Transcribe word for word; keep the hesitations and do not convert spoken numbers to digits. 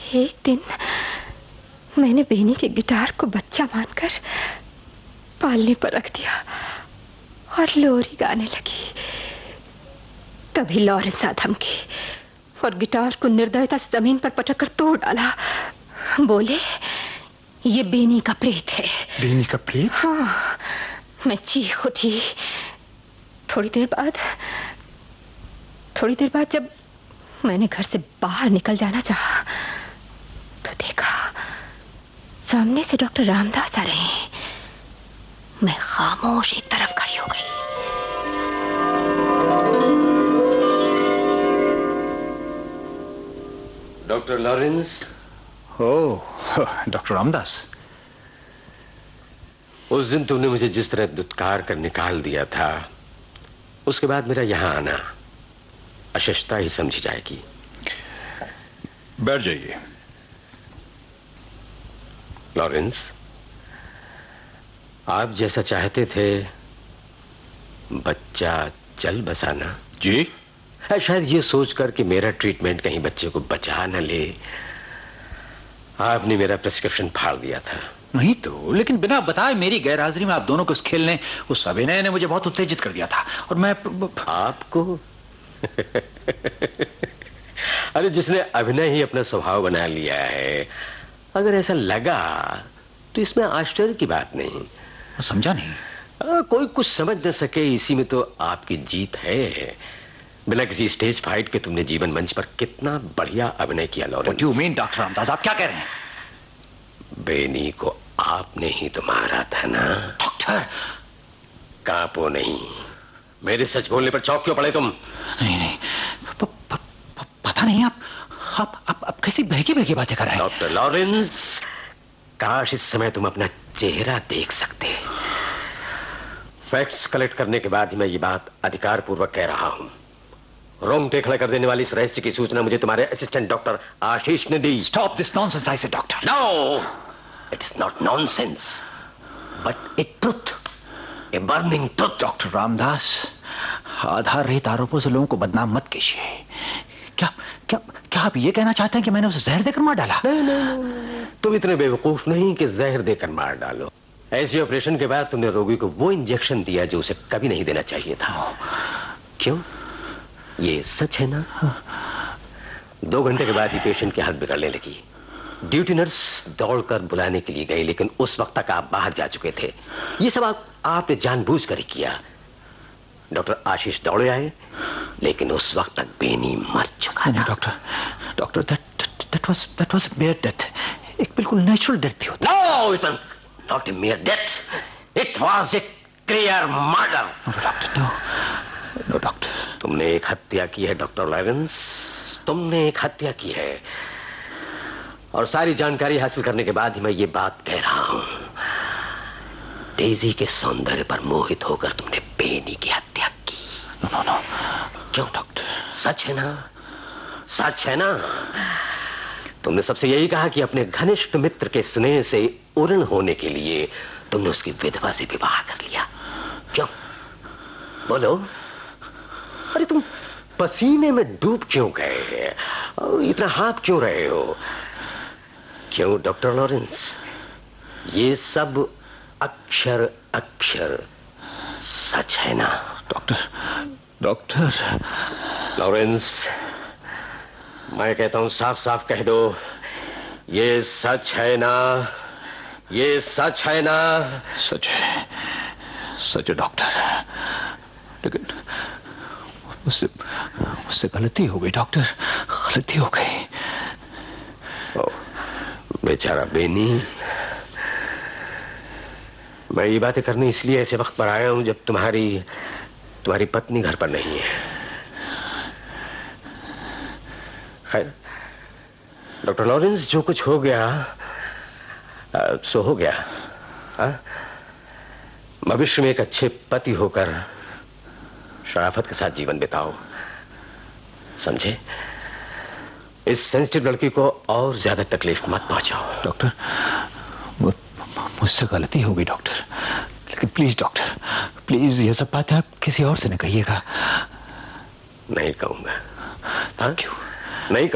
एक दिन मैंने बेनी के गिटार को बच्चा मानकर पालने पर रख दिया और लोरी गाने लगी। तभी लॉरेंस आ धमकी और गिटार को निर्दयता से जमीन पर पटक कर तोड़ डाला। बोले, ये बेनी का प्रेत है। बेनी का प्रेत? हाँ। मैं चीख उठी। थोड़ी देर बाद थोड़ी देर बाद जब मैंने घर से बाहर निकल जाना चाहा तो देखा सामने से डॉक्टर रामदास आ रहे हैं। मैं खामोश एक तरफ खड़ी हो गई। Doctor Lawrence. ओह, डॉक्टर रामदास। उस दिन तुमने मुझे जिस तरह दुत्कार कर निकाल दिया था, उसके बाद मेरा यहां आना अशिष्टता ही समझी जाएगी। बैठ जाइए। लॉरेंस, आप जैसा चाहते थे बच्चा चल बसाना। जी? शायद ये सोचकर कि मेरा ट्रीटमेंट कहीं बच्चे को बचा न ले, आपने मेरा प्रिस्क्रिप्शन फाड़ दिया था। नहीं तो, लेकिन बिना बताए मेरी गैरहाजिरी में आप दोनों को उस खेल ने, उस अभिनय ने मुझे बहुत उत्तेजित कर दिया था और मैं आपको अरे जिसने अभिनय ही अपना स्वभाव बना लिया है, अगर ऐसा लगा तो इसमें आश्चर्य की बात नहीं। समझा नहीं। आ, कोई कुछ समझ न सके इसी में तो आपकी जीत है। बिना किसी स्टेज फाइट के तुमने जीवन मंच पर कितना बढ़िया अभिनय किया Lawrence. What do you mean, doctor Ramdas? आप क्या कह रहे हैं? बेनी को आपने ही तो मारा था ना। डॉक्टर, कांपो नहीं। मेरे सच बोलने पर चौंक क्यों पड़े तुम? नहीं नहीं, प, प, प, पता नहीं। आप आप आप, आप कैसी बहकी बहकी बातें कर रहे हैं? डॉक्टर लॉरेंस, काश इस समय तुम अपना चेहरा देख सकते। फैक्ट्स कलेक्ट करने के बाद ही मैं ये बात अधिकार पूर्वक कह रहा हूं। रोंगटे खड़े कर देने वाली इस रहस्य की सूचना मुझे तुम्हारे असिस्टेंट डॉक्टर आशीष ने दी। स्टॉप दिस नॉनसेंस, आई से doctor. No, it is not nonsense but A truth, a burning truth. Doctor Ramdas, आधार रहित आरोपों से लोगों को बदनाम मत कीजिए। क्या क्या क्या आप ये कहना चाहते हैं कि मैंने उसे जहर देकर मार डाला? नहीं नहीं, नहीं। तुम इतने बेवकूफ नहीं कि जहर देकर मार डालो। ऐसे ऑपरेशन के बाद तुमने रोगी को वो इंजेक्शन दिया जो उसे कभी नहीं देना चाहिए था। क्यों? ये सच है ना? दो घंटे के बाद ही पेशेंट की हालत बिगड़ने लगी। ड्यूटी नर्स दौड़कर बुलाने के लिए गई, लेकिन उस वक्त तक आप बाहर जा चुके थे। ये सब आप, आपने जानबूझकर ही किया। डॉक्टर आशीष दौड़े आए, लेकिन उस वक्त तक बेनी मर चुका था। Doctor doctor that that was that was mayor death. एक बिल्कुल नेचुरल डेथ थी। No, it was not a mayor death, it was a clear murder. Doctor no no doctor, तुमने एक हत्या की है डॉक्टर लॉरेंस, तुमने एक हत्या की है। और सारी जानकारी हासिल करने के बाद ही मैं ये बात कह रहा हूं। डेजी के सौंदर्य पर मोहित होकर तुमने बेनी की हत्या की। No no no. क्यों डॉक्टर? सच है ना? सच है ना? तुमने सबसे यही कहा कि अपने घनिष्ठ मित्र के स्नेह से उऋण होने के लिए तुमने उसकी विधवा से विवाह कर लिया। क्यों? बोलो। अरे तुम पसीने में डूब क्यों गए? इतना हाँफ क्यों रहे हो? क्यों डॉक्टर लॉरेंस? ये सब अक्षर अक्षर सच है ना? डॉक्टर डॉक्टर लॉरेंस, मैं कहता हूं साफ साफ कह दो, ये सच है ना? ये सच है ना? सच है, सच है डॉक्टर। लेकिन उससे उससे गलती हो गई डॉक्टर, गलती हो गई। ओ, बेचारा बेनी। मैं ये बातें करने इसलिए ऐसे वक्त पर आया हूं जब तुम्हारी तुम्हारी पत्नी घर पर नहीं है। खैर डॉक्टर लॉरेंस, जो कुछ हो गया आ, सो हो गया। आ? भविष्य में एक अच्छे पति होकर शराफत के साथ जीवन बिताओ, समझे? इस सेंसिटिव लड़की को और ज्यादा तकलीफ मत पहुंचाओ। डॉक्टर, मुझसे गलती हो गई डॉक्टर, लेकिन प्लीज डॉक्टर, प्लीज ये सब बातें आप किसी और से न कहिएगा। नहीं कहूंगा। Thank you. नहीं